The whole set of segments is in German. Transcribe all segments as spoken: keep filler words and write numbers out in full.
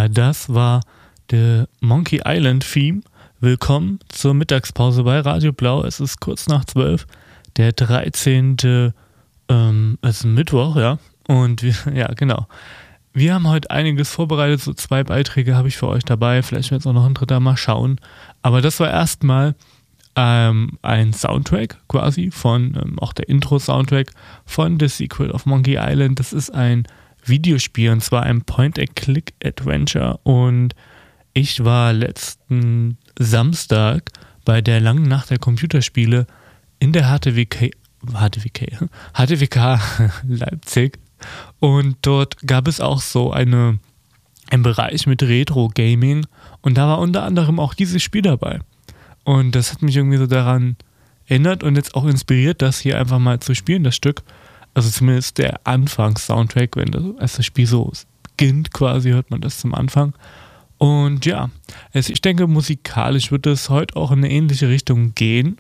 Ja, das war der Monkey Island Theme. Willkommen zur Mittagspause bei Radio Blau. Es ist kurz nach zwölf, der dreizehnte Ähm, es ist Mittwoch, ja. Und wir, ja, genau. Wir haben heute einiges vorbereitet. So zwei Beiträge habe ich für euch dabei. Vielleicht wird es auch noch ein dritter mal schauen. Aber das war erstmal ähm, ein Soundtrack quasi von, ähm, auch der Intro-Soundtrack von The Secret of Monkey Island. Das ist ein Videospiel und zwar ein Point-and-Click-Adventure. Und ich war letzten Samstag bei der langen Nacht der Computerspiele in der H T W K, H T W K, H T W K Leipzig. Und dort gab es auch so eine, einen Bereich mit Retro-Gaming und da war unter anderem auch dieses Spiel dabei. Und das hat mich irgendwie so daran erinnert und jetzt auch inspiriert, das hier einfach mal zu spielen, das Stück. Also zumindest der Anfangs-Soundtrack, wenn das, als das Spiel so beginnt quasi, hört man das zum Anfang. Und ja, es, ich denke, musikalisch wird es heute auch in eine ähnliche Richtung gehen,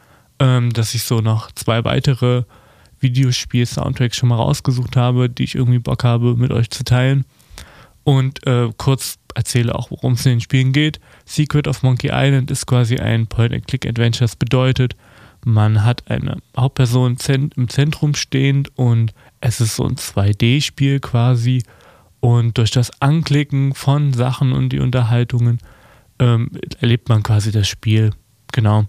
ähm, dass ich so noch zwei weitere Videospiel-Soundtracks schon mal rausgesucht habe, die ich irgendwie Bock habe, mit euch zu teilen. Und äh, kurz erzähle auch, worum es in den Spielen geht. Secret of Monkey Island ist quasi ein Point-and-Click-Adventure. Das bedeutet, man hat eine Hauptperson im Zentrum stehend und es ist so ein zwei D-Spiel quasi. Und durch das Anklicken von Sachen und die Unterhaltungen ähm, erlebt man quasi das Spiel. Genau.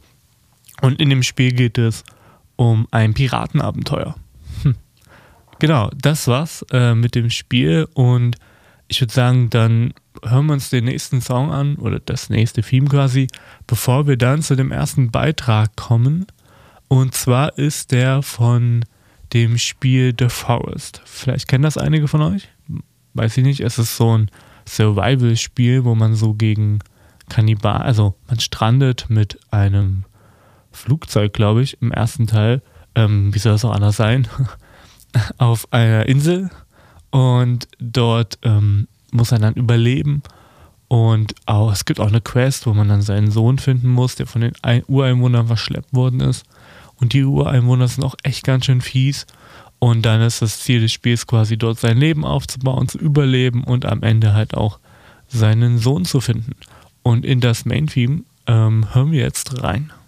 Und in dem Spiel geht es um ein Piratenabenteuer. Hm. Genau, das war's äh, mit dem Spiel. Und ich würde sagen, dann hören wir uns den nächsten Song an oder das nächste Theme quasi, bevor wir dann zu dem ersten Beitrag kommen. Und zwar ist der von dem Spiel The Forest. Vielleicht kennen das einige von euch? Weiß ich nicht. Es ist so ein Survival-Spiel, wo man so gegen Kannibalen, also man strandet mit einem Flugzeug, glaube ich, im ersten Teil. Ähm, wie soll das auch anders sein? Auf einer Insel. Und dort ähm, muss er dann überleben. Und auch, es gibt auch eine Quest, wo man dann seinen Sohn finden muss, der von den Ureinwohnern verschleppt worden ist. Und die Ureinwohner sind auch echt ganz schön fies. Und dann ist das Ziel des Spiels quasi dort sein Leben aufzubauen, zu überleben und am Ende halt auch seinen Sohn zu finden. Und in das Main-Theme ähm, hören wir jetzt rein.